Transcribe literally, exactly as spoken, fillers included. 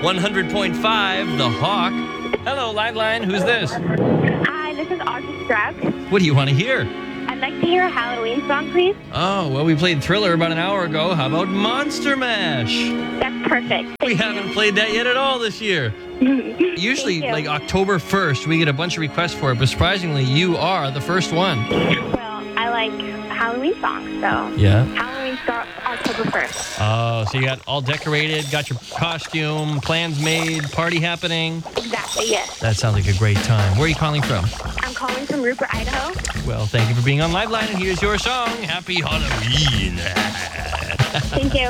one hundred point five, The Hawk. Hello, Liveline. Who's this? Hi, this is Audrey Stroud. What do you want to hear? I'd like to hear a Halloween song, please. Oh, well, we played Thriller about an hour ago. How about Monster Mash? That's perfect. Thank We you. haven't played that yet at all this year. Usually, Thank you. like October first, we get a bunch of requests for it, but surprisingly, you are the first one. Well, I like Halloween songs, so. Yeah. Halloween starts October first. Oh, so you got all decorated, got your costume, plans made, party happening. Exactly, yes. That sounds like a great time. Where are you calling from? I'm calling from Rupert, Idaho. Well, thank you for being on Liveline, and here's your song, Happy Halloween. Thank you.